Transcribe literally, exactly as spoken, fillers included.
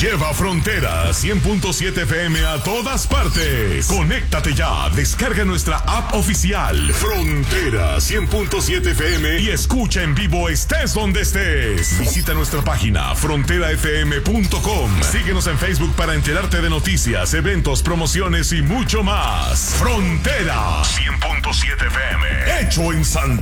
Lleva Frontera cien punto siete F M a todas partes. Conéctate ya, descarga nuestra app oficial Frontera cien punto siete F M y escucha en vivo estés donde estés. Visita nuestra página frontera f m punto com. Síguenos en Facebook para enterarte de noticias, eventos, promociones y mucho más. Frontera cien punto siete F M, hecho en Santa